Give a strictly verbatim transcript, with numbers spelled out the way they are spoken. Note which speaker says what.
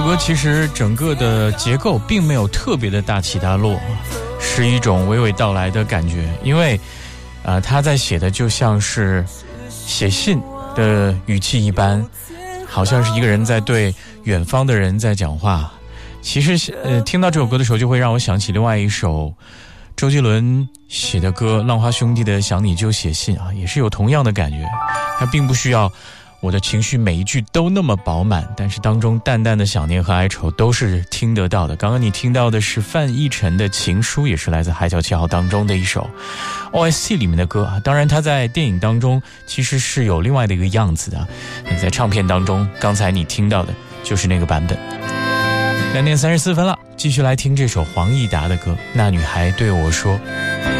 Speaker 1: 首歌其实整个的结构并没有特别的大起大落，是一种娓娓道来的感觉，因为呃，他在写的就像是写信的语气一般，好像是一个人在对远方的人在讲话。其实呃，听到这首歌的时候就会让我想起另外一首周杰伦写的歌，浪花兄弟的想你就写信啊，也是有同样的感觉。他并不需要我的情绪每一句都那么饱满，但是当中淡淡的想念和哀愁都是听得到的。刚刚你听到的是范逸臣的情书，也是来自海角七号当中的一首 O S T 里面的歌啊。当然他在电影当中其实是有另外的一个样子的，你在唱片当中刚才你听到的就是那个版本。两点三十四分了，继续来听这首黄义达的歌《那女孩对我说》。